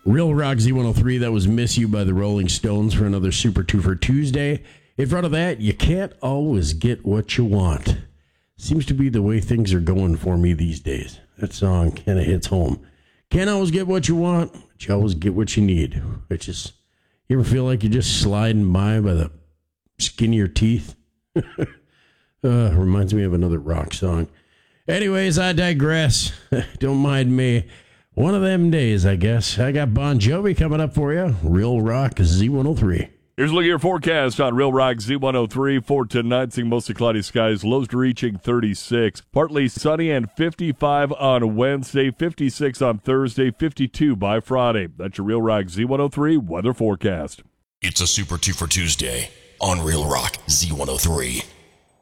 Real Rock Z103, that was Miss You by the Rolling Stones for another Super 2 for Tuesday. In front of that, You Can't Always Get What You Want. Seems to be the way things are going for me these days. That song kind of hits home. Can't always get what you want, but you always get what you need. Which is, you ever feel like you're just sliding by the skin of your teeth? Reminds me of another rock song. Anyways, I digress. Don't mind me. One of them days, I guess. I got Bon Jovi coming up for you. Real Rock Z103. Here's a look at your forecast on Real Rock Z103 for tonight. Seeing mostly cloudy skies, lows reaching 36. Partly sunny and 55 on Wednesday, 56 on Thursday, 52 by Friday. That's your Real Rock Z103 weather forecast. It's a Super 2 for Tuesday on Real Rock Z103.